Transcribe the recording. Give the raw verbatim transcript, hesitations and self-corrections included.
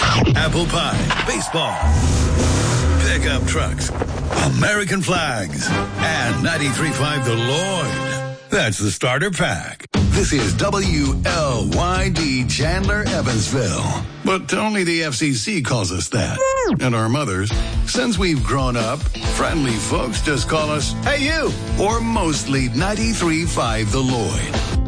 apple pie, baseball, pickup trucks, American flags, and ninety-three point five The Lloyd. That's the starter pack. This is W L Y D Chandler, Evansville. But only the F C C calls us that. And our mothers, since we've grown up, friendly folks just call us, "Hey you," or mostly ninety-three point five The Lloyd.